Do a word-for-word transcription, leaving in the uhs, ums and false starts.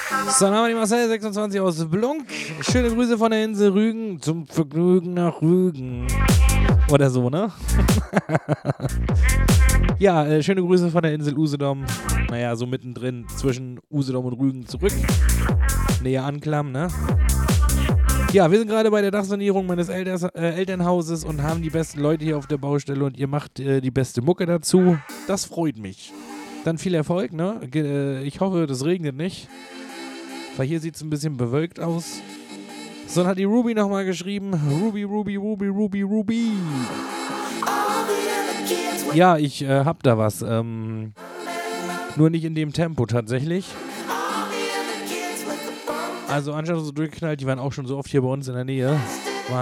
So, dann haben wir die Marcel sechsundzwanzig aus Blunk. Schöne Grüße von der Insel Rügen. Zum Vergnügen nach Rügen. Oder so, ne? Ja, äh, schöne Grüße von der Insel Usedom. Naja, so mittendrin zwischen Usedom und Rügen zurück. Näher anklam, ne? Ja, wir sind gerade bei der Dachsanierung meines Elters, äh, Elternhauses und haben die besten Leute hier auf der Baustelle und ihr macht äh, die beste Mucke dazu. Das freut mich. Dann viel Erfolg, ne? Ge- äh, ich hoffe, das regnet nicht. Weil hier sieht es ein bisschen bewölkt aus. So, dann hat die Ruby nochmal geschrieben. Ruby, Ruby, Ruby, Ruby, Ruby. Ja, ich äh, hab da was. Ähm, nur nicht in dem Tempo tatsächlich. Also anstatt so durchgeknallt, die waren auch schon so oft hier bei uns in der Nähe.